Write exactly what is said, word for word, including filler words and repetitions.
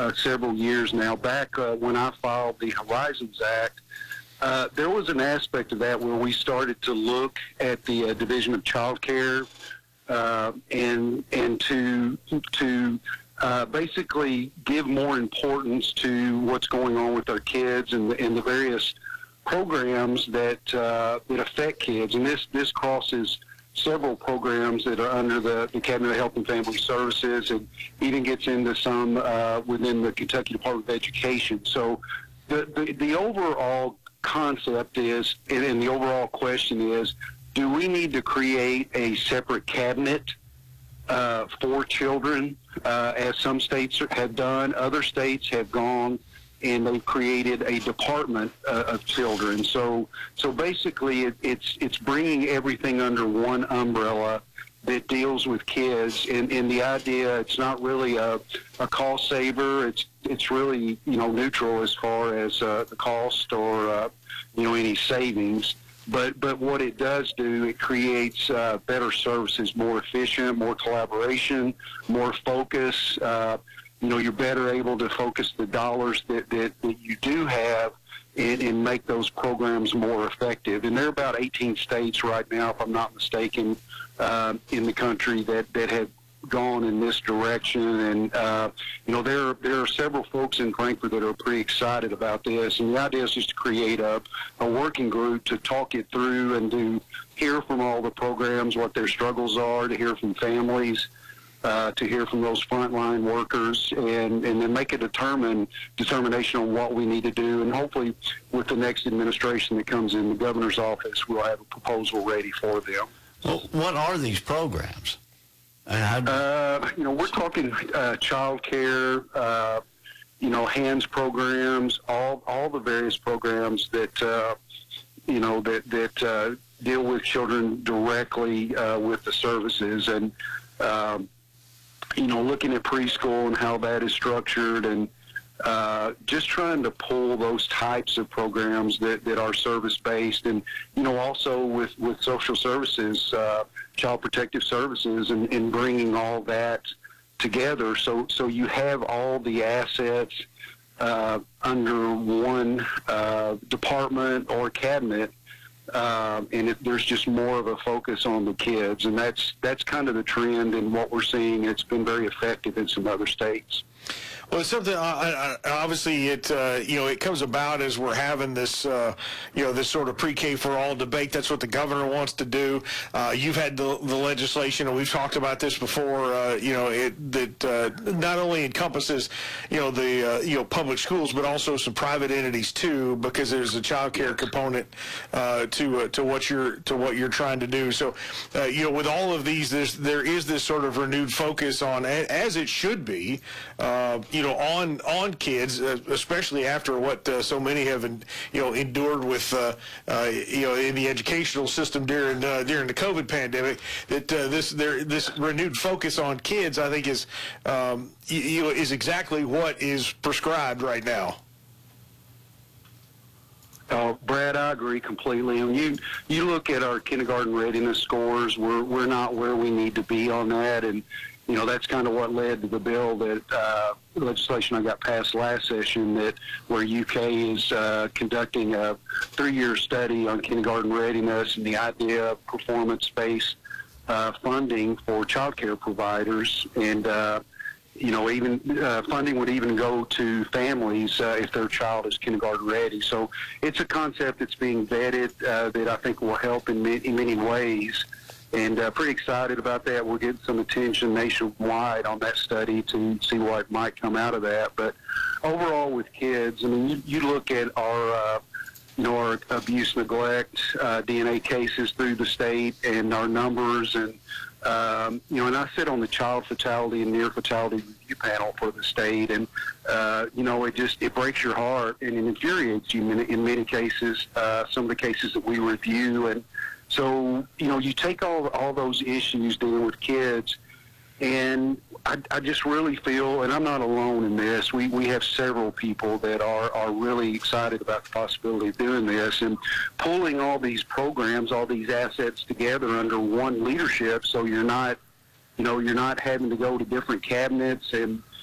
uh, several years now. Back uh, when I filed the Horizons Act, uh, there was an aspect of that where we started to look at the uh, Division of Child Care uh, and and to to uh, basically give more importance to what's going on with our kids and the, and the various programs that uh, that affect kids. And this this crosses several programs that are under the, the Cabinet of Health and Family Services, and even gets into some uh, within the Kentucky Department of Education. So the, the, the overall concept is, and, and the overall question is, do we need to create a separate cabinet uh, for children, uh, as some states have done? Other states have gone and they've created a department uh, of children. So, so basically, it, it's it's bringing everything under one umbrella that deals with kids. And, and the idea, it's not really a, a cost saver. It's it's really you know neutral as far as uh, the cost or uh, you know any savings. But but what it does do, it creates uh, better services, more efficient, more collaboration, more focus. Uh, You know, you're better able to focus the dollars that, that, that you do have and, and make those programs more effective. And there are about eighteen states right now, if I'm not mistaken, uh, in the country that, that have gone in this direction. And, uh, you know, there, there are several folks in Frankfort that are pretty excited about this. And the idea is just to create a, a working group to talk it through and to hear from all the programs what their struggles are, to hear from families, Uh, to hear from those frontline workers, and, and then make a determine, determination on what we need to do. And hopefully with the next administration that comes in the governor's office, we'll have a proposal ready for them. Well, what are these programs? And how do uh, you know, we're talking uh, child care, uh, you know, hands programs, all all the various programs that, uh, you know, that, that uh, deal with children directly uh, with the services. And, um, you know, looking at preschool and how that is structured, and uh, just trying to pull those types of programs that, that are service-based. And, you know, also with, with social services, uh, child protective services, and, and bringing all that together so, so you have all the assets uh, under one uh, department or cabinet. Uh, and it, there's just more of a focus on the kids, and that's that's kind of the trend and what we're seeing. It's been very effective in some other states. Well, it's something, uh, obviously, it, uh, you know, it comes about as we're having this, uh, you know, this sort of pre-K for all debate. That's what the governor wants to do. Uh, you've had the, the legislation, and we've talked about this before, uh, you know, it, that uh, not only encompasses, you know, the, uh, you know, public schools, but also some private entities, too, because there's a child care component uh, to uh, to what you're to what you're trying to do. So, uh, you know, with all of these, there's, there is this sort of renewed focus on, as it should be, uh, you know, on on kids, uh, especially after what uh, so many have, you know, endured with, uh, uh, you know, in the educational system during uh, during the COVID pandemic. That uh, this there this renewed focus on kids, I think, is um, you, you know, is exactly what is prescribed right now. Uh, Brad, I agree completely. And you you look at our kindergarten readiness scores, we're we're not where we need to be on that, and you know that's kind of what led to the bill that uh, legislation I got passed last session, that where U K is uh, conducting a three-year study on kindergarten readiness and the idea of performance-based uh, funding for child care providers. And uh, you know, even uh, funding would even go to families uh, if their child is kindergarten ready. So it's a concept that's being vetted uh, that I think will help in many, in many ways. And uh, pretty excited about that. We're getting some attention nationwide on that study to see what might come out of that. But overall with kids, I mean, you, you look at our, uh, you know, our abuse, neglect, uh, D N A cases through the state and our numbers. And, um, you know, and I sit on the child fatality and near fatality review panel for the state. And, uh, you know, it just, it breaks your heart and it infuriates you in, in many cases, uh, some of the cases that we review. And, so, you know, you take all all those issues dealing with kids, and I, I just really feel, and I'm not alone in this, we, we have several people that are, are really excited about the possibility of doing this, and pulling all these programs, all these assets together under one leadership, so you're not, you know, you're not having to go to different cabinets and